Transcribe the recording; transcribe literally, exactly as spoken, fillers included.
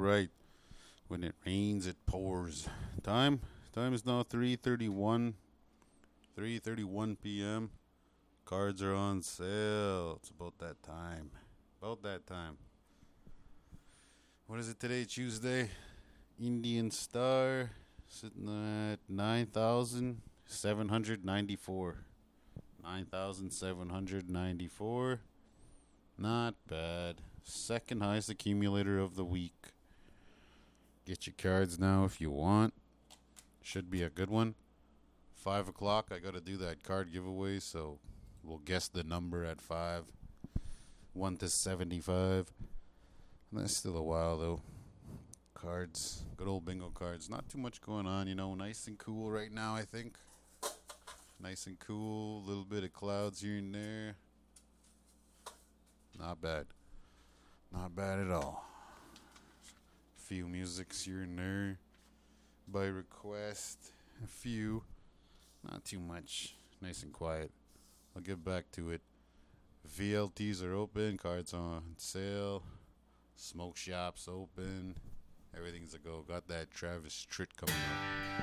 right. When it rains, it pours. Time? Time is now three thirty-one. three thirty-one p.m. Cards are on sale. It's about that time. About that time. What is it today? Tuesday. Indian Star sitting at nine thousand seven hundred ninety-four. nine thousand seven hundred ninety-four. Not bad. Second highest accumulator of the week. Get your cards now if you want. Should be a good one. Five o'clock, I got to do that card giveaway, so we'll guess the number at five. One to seventy-five. That's still a while though. Cards, good old bingo cards. Not too much going on, you know. Nice and cool right now, I think. Nice and cool. A little bit of clouds here and there. Not bad. Not bad at all. Few musics here and there by request. A few. Not too much. Nice and quiet. I'll get back to it. V L Ts are open. Cards on sale. Smoke shops open. Everything's a go. Got that Travis Tritt coming up.